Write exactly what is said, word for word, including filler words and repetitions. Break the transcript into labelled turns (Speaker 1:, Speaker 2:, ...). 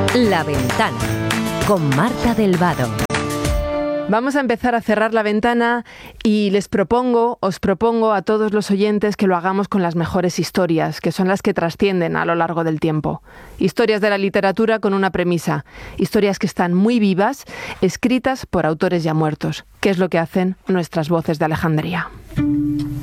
Speaker 1: La Ventana con Marta del Vado.
Speaker 2: Vamos a empezar a cerrar la ventana y les propongo, os propongo a todos los oyentes que lo hagamos con las mejores historias, que son las que trascienden a lo largo del tiempo. Historias de la literatura con una premisa, historias que están muy vivas, escritas por autores ya muertos, que es lo que hacen nuestras voces de Alejandría.